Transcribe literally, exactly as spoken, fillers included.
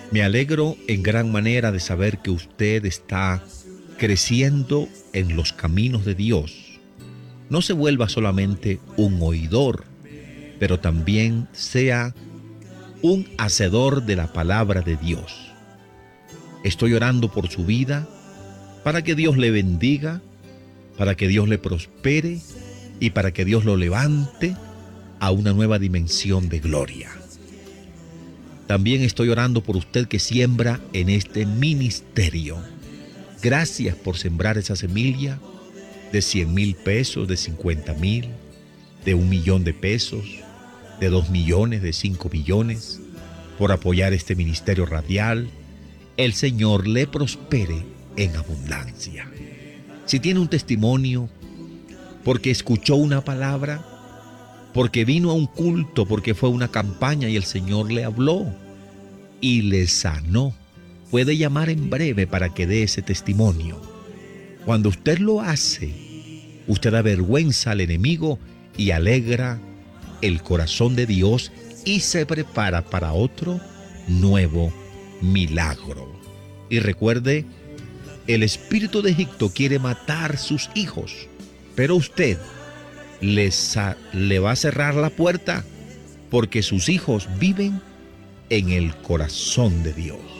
Me alegro en gran manera de saber que usted está creciendo en los caminos de Dios. No se vuelva solamente un oidor, pero también sea un hacedor de la palabra de Dios. Estoy orando por su vida para que Dios le bendiga, para que Dios le prospere y para que Dios lo levante a una nueva dimensión de gloria. También estoy orando por usted que siembra en este ministerio. Gracias por sembrar esa semilla de cien mil pesos, de cincuenta mil, de un millón de pesos, de dos millones, de cinco millones, por apoyar este ministerio radial. El Señor le prospere en abundancia. Si tiene un testimonio, porque escuchó una palabra, porque vino a un culto, porque fue a una campaña y el Señor le habló y le sanó, puede llamar en breve para que dé ese testimonio. Cuando usted lo hace, usted avergüenza al enemigo y alegra el corazón de Dios y se prepara para otro nuevo milagro. Y recuerde, el espíritu de Egipto quiere matar sus hijos, pero usted les a, le va a cerrar la puerta porque sus hijos viven en el corazón de Dios.